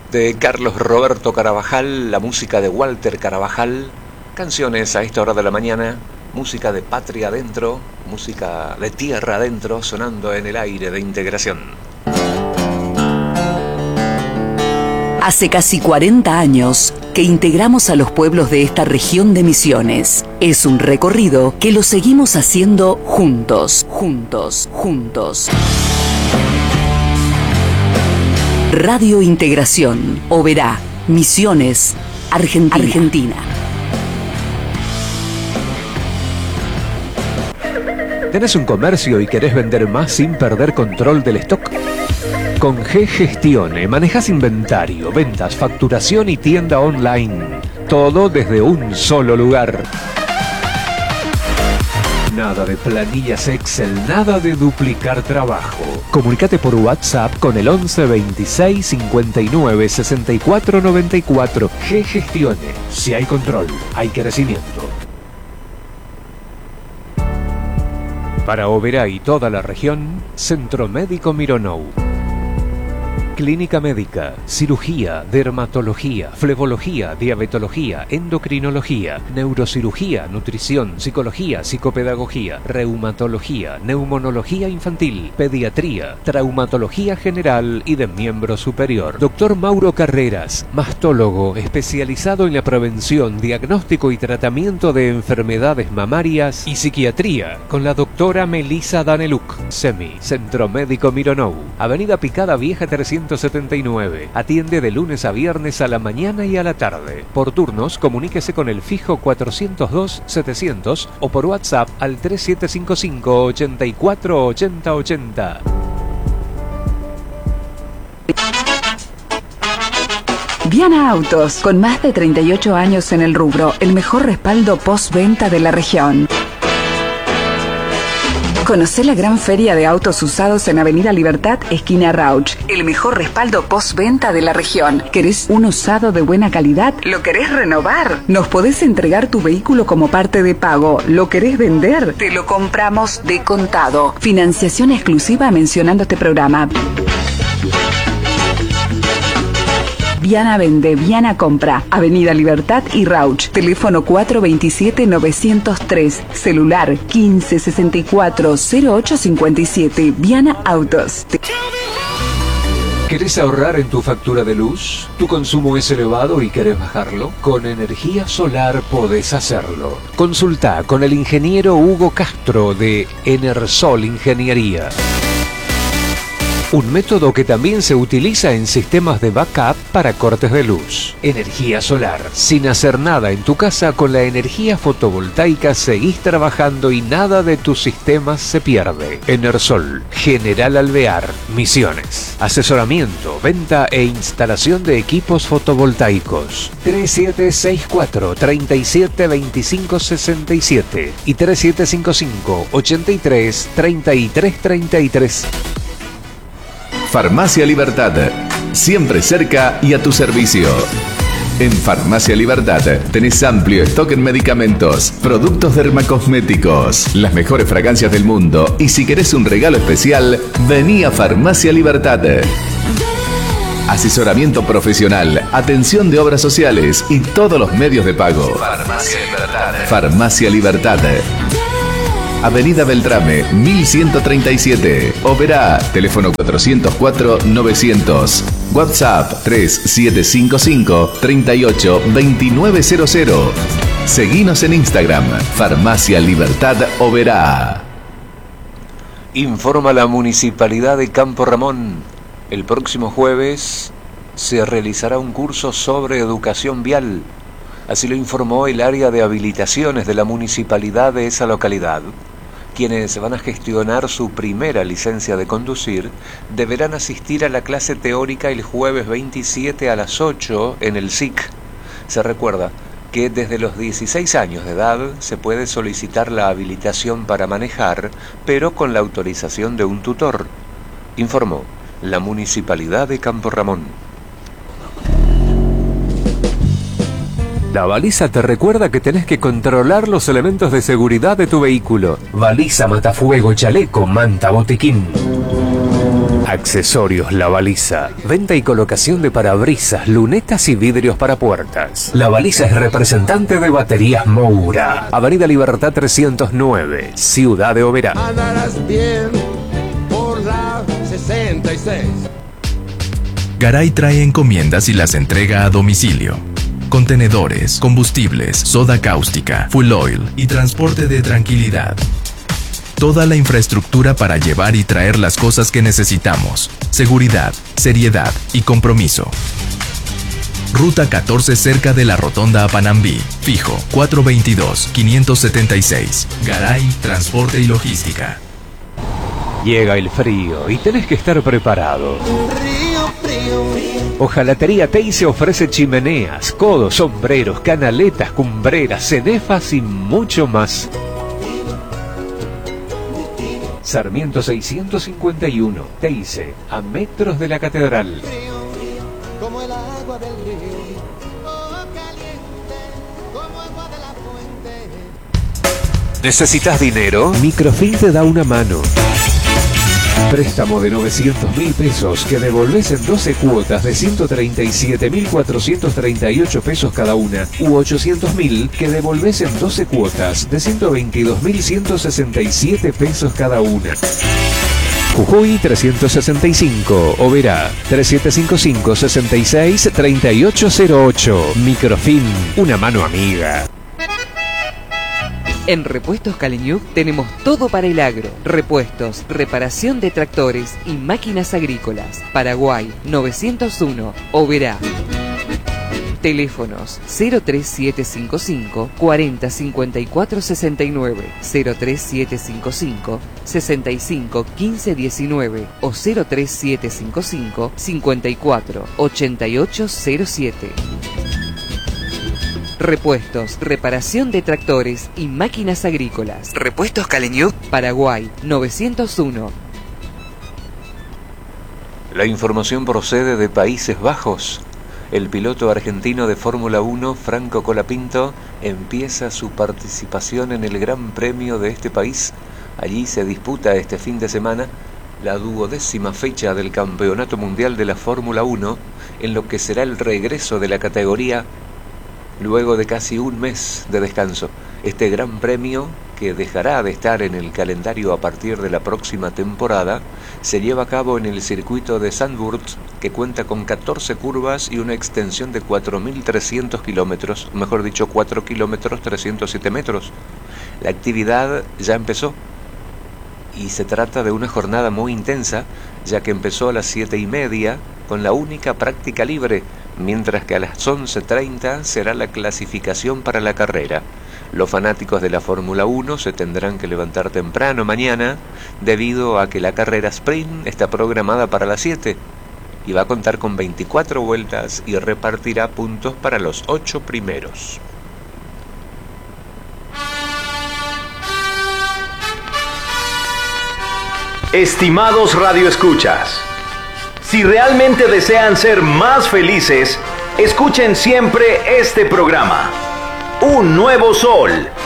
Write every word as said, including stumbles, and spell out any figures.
de Carlos Roberto Carabajal, la música de Walter Carabajal, canciones a esta hora de la mañana, música de patria adentro, música de tierra adentro, sonando en el aire de Integración. Hace casi cuarenta años que integramos a los pueblos de esta región de Misiones. Es un recorrido que lo seguimos haciendo juntos, juntos, juntos. Radio Integración, Oberá, Misiones, Argentina. Argentina. ¿Tenés un comercio y querés vender más sin perder control del stock? Con G-Gestione manejás inventario, ventas, facturación y tienda online. Todo desde un solo lugar. Nada de planillas Excel, nada de duplicar trabajo. Comunicate por WhatsApp con el once veintiséis cincuenta y nueve sesenta y cuatro noventa y cuatro. G-Gestione. Si hay control, hay crecimiento. Para Oberá y toda la región, Centro Médico Mironou. Clínica médica, cirugía, dermatología, flebología, diabetología, endocrinología, neurocirugía, nutrición, psicología, psicopedagogía, reumatología, neumonología infantil, pediatría, traumatología general y de miembro superior. Doctor Mauro Carreras, mastólogo especializado en la prevención, diagnóstico y tratamiento de enfermedades mamarias y psiquiatría, con la doctora Melissa Daneluk. SEMI, Centro Médico Mironou, Avenida Picada Vieja trescientos setenta y nueve. Atiende de lunes a viernes a la mañana y a la tarde. Por turnos, comuníquese con el fijo cuatrocientos dos setecientos o por WhatsApp al tres siete cinco cinco ochenta y cuatro ochenta ochenta. Viana Autos, con más de treinta y ocho años en el rubro, el mejor respaldo postventa de la región. Conocé la gran feria de autos usados en Avenida Libertad, esquina Rauch. El mejor respaldo postventa de la región. ¿Querés un usado de buena calidad? ¿Lo querés renovar? Nos podés entregar tu vehículo como parte de pago. ¿Lo querés vender? Te lo compramos de contado. Financiación exclusiva mencionando este programa. Viana vende, Viana compra. Avenida Libertad y Rauch. Teléfono cuatro veintisiete novecientos tres. Celular quince sesenta y cuatro cero ocho cincuenta y siete. Viana Autos. ¿Querés ahorrar en tu factura de luz? ¿Tu consumo es elevado y querés bajarlo? Con energía solar podés hacerlo. Consulta con el ingeniero Hugo Castro de Enersol Ingeniería. Un método que también se utiliza en sistemas de backup para cortes de luz. Energía solar. Sin hacer nada en tu casa, con la energía fotovoltaica seguís trabajando y nada de tus sistemas se pierde. Enersol, General Alvear, Misiones. Asesoramiento, venta e instalación de equipos fotovoltaicos. tres siete seis cuatro, tres siete dos cinco seis siete y tres siete cinco cinco, ocho tres, tres tres tres tres. Farmacia Libertad, siempre cerca y a tu servicio. En Farmacia Libertad tenés amplio stock en medicamentos, productos dermacosméticos, las mejores fragancias del mundo y si querés un regalo especial, vení a Farmacia Libertad. Asesoramiento profesional, atención de obras sociales y todos los medios de pago. Farmacia Libertad. Farmacia Libertad. Avenida Beltrame, mil ciento treinta y siete. Oberá, teléfono cuatrocientos cuatro novecientos. WhatsApp tres siete cinco cinco, tres ocho, dos nueve cero cero. Seguinos en Instagram, Farmacia Libertad Oberá. Informa la Municipalidad de Campo Ramón. El próximo jueves se realizará un curso sobre educación vial. Así lo informó el área de habilitaciones de la municipalidad de esa localidad. Quienes van a gestionar su primera licencia de conducir deberán asistir a la clase teórica el jueves veintisiete a las ocho en el S I C. Se recuerda que desde los dieciséis años de edad se puede solicitar la habilitación para manejar, pero con la autorización de un tutor, informó la Municipalidad de Campo Ramón. La baliza te recuerda que tenés que controlar los elementos de seguridad de tu vehículo. Baliza, matafuego, chaleco, manta, botiquín. Accesorios La Baliza. Venta y colocación de parabrisas, lunetas y vidrios para puertas. La Baliza es representante de Baterías Moura. Avenida Libertad trescientos nueve, Ciudad de Oberá. Andarás bien por la sesenta y seis. Garay trae encomiendas y las entrega a domicilio. Contenedores, combustibles, soda cáustica, full oil y transporte de tranquilidad. Toda la infraestructura para llevar y traer las cosas que necesitamos. Seguridad, seriedad y compromiso. Ruta catorce cerca de la Rotonda a Panambí. Fijo, cuatro veintidós, quinientos setenta y seis. Garay, Transporte y Logística. Llega el frío y tenés que estar preparado. Hojalatería Teise ofrece chimeneas, codos, sombreros, canaletas, cumbreras, cenefas y mucho más. Sarmiento seiscientos cincuenta y uno, Teise, a metros de la catedral. Como el agua del río, oh, caliente, como agua de la fuente. ¿Necesitas dinero? Microfin te da una mano. Préstamo de novecientos mil pesos que devolvés en doce cuotas de ciento treinta y siete mil cuatrocientos treinta y ocho pesos cada una, u ochocientos mil que devolvés en doce cuotas de ciento veintidós mil ciento sesenta y siete pesos cada una. Jujuy trescientos sesenta y cinco, Oberá tres siete cinco cinco, seis seis, tres ocho cero ocho. Microfin, una mano amiga. En Repuestos Caleñuc tenemos todo para el agro. Repuestos, reparación de tractores y máquinas agrícolas. Paraguay novecientos uno, Oberá. Teléfonos cero tres siete cinco cinco, cuarenta, cincuenta y cuatro sesenta y nueve, cero tres siete cinco cinco, sesenta y cinco, quince diecinueve o cero tres siete cinco cinco, cincuenta y cuatro, ochenta y ocho cero siete. Repuestos, reparación de tractores y máquinas agrícolas. Repuestos Caleñuc, Paraguay novecientos uno. La información procede de Países Bajos. El piloto argentino de Fórmula uno, Franco Colapinto, empieza su participación en el Gran Premio de este país. Allí se disputa este fin de semana la duodécima fecha del Campeonato Mundial de la Fórmula uno, en lo que será el regreso de la categoría luego de casi un mes de descanso. Este Gran Premio, que dejará de estar en el calendario a partir de la próxima temporada, se lleva a cabo en el circuito de Zandvoort, que cuenta con catorce curvas y una extensión de cuatro mil trescientos kilómetros, mejor dicho, cuatro kilómetros trescientos siete metros. La actividad ya empezó y se trata de una jornada muy intensa, ya que empezó a las siete y media con la única práctica libre, mientras que a las once treinta será la clasificación para la carrera. Los fanáticos de la Fórmula uno se tendrán que levantar temprano mañana, debido a que la carrera sprint está programada para las siete y va a contar con veinticuatro vueltas y repartirá puntos para los ocho primeros. Estimados radioescuchas, si realmente desean ser más felices, escuchen siempre este programa. Un nuevo sol